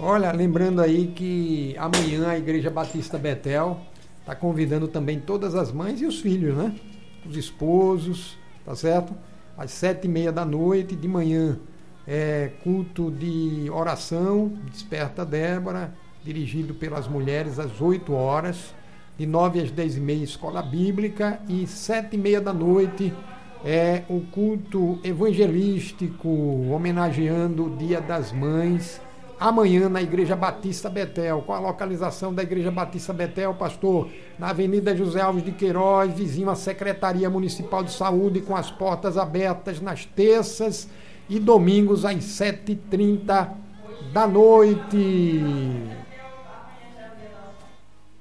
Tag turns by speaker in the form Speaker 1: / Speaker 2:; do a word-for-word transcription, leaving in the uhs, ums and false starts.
Speaker 1: Olha, lembrando aí que amanhã a Igreja Batista Betel está convidando também todas as mães e os filhos, né? Os esposos, tá certo? Às sete e meia da noite, de manhã, é culto de oração, Desperta Débora, dirigido pelas mulheres às oito horas, de nove às dez e meia, escola bíblica, e sete e meia da noite é o culto evangelístico, homenageando o Dia das Mães, amanhã na Igreja Batista Betel. Qual a localização da Igreja Batista Betel, pastor? Na Avenida José Alves de Queiroz, vizinho à Secretaria Municipal de Saúde, com as portas abertas nas terças e domingos às sete e trinta da noite.